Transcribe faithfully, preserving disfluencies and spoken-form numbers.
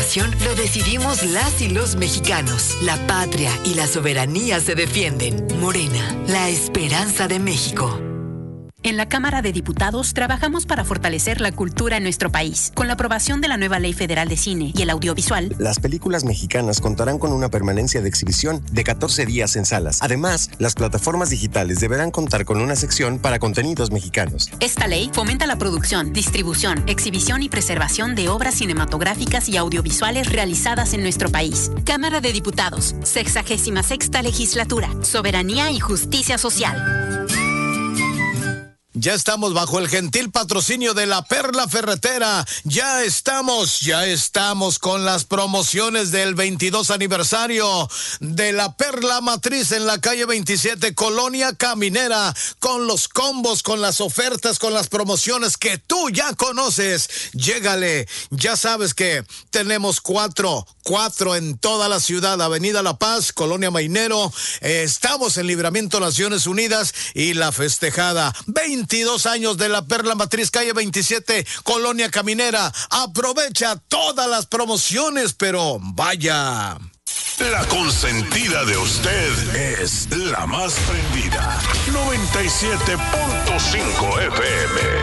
educación lo decidimos las y los mexicanos. La patria y la soberanía se defienden. Morena, la esperanza de México. En la Cámara de Diputados trabajamos para fortalecer la cultura en nuestro país. Con la aprobación de la nueva Ley Federal de Cine y el Audiovisual, las películas mexicanas contarán con una permanencia de exhibición de catorce días en salas. Además, las plataformas digitales deberán contar con una sección para contenidos mexicanos. Esta ley fomenta la producción, distribución, exhibición y preservación de obras cinematográficas y audiovisuales realizadas en nuestro país. Cámara de Diputados, sexagésima sexta legislatura, soberanía y justicia social. Ya estamos bajo el gentil patrocinio de La Perla Ferretera. Ya estamos, ya estamos con las promociones del veintidós aniversario de La Perla Matriz en la calle veintisiete, Colonia Caminera, con los combos, con las ofertas, con las promociones que tú ya conoces. Llégale, ya sabes que tenemos cuatro, cuatro en toda la ciudad, Avenida La Paz, Colonia Mainero, eh, estamos en Libramiento Naciones Unidas y la festejada veintidós años de La Perla Matriz, calle veintisiete, Colonia Caminera. Aprovecha todas las promociones, pero vaya. La consentida de usted es la más prendida. noventa y siete punto cinco F M.